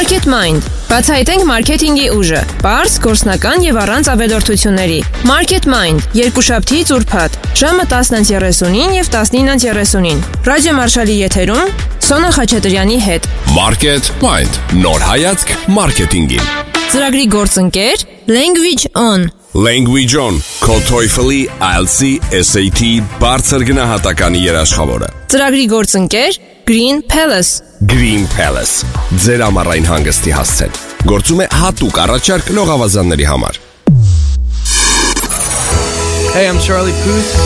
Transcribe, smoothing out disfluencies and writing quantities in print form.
Market Mind. Բացահայտենք մարքեթինգի ուժը։ Պարզ, գործնական եւ առանց ավելորդությունների։ Market Mind. Երկուշաբթի ուրբաթ, ժամը 10:39 եւ 19:39։ Ռադիո Մարշալի եթերում Սոնա Խաչատրյանի հետ։ Market Mind. Նոր հայացք մարքեթինգին։ Ծրագրի գործընկեր Language On. Language On. Քո TOEFL-ի, IELTS-ի, SAT բարձր գնահատականի երաշխավորը։ Ծրագրի գործընկեր Green Palace. Green Palace. Ձեր ամառային հանգստի հասցեն։ Գործում է հատուկ առաջարկ լողավազանների համար։ Hey, I'm Charlie Puth.